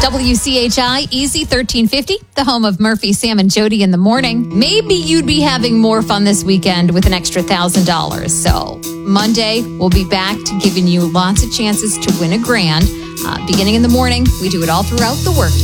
WCHI Easy 1350, the home of Murphy, Sam, and Jody in the morning. Maybe you'd be having more fun this weekend with an extra $1,000. So Monday, we'll be back to giving you lots of chances to win $1,000. Beginning in the morning, we do it all throughout the work.